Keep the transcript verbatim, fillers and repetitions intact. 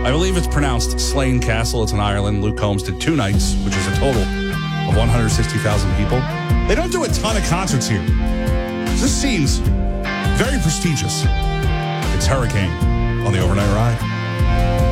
I believe it's pronounced Slane Castle. It's in Ireland. Luke Combs did two nights, which is a total of one hundred sixty thousand people. They don't do a ton of concerts here. This seems very prestigious. It's Hurricane on the Overnight Ride.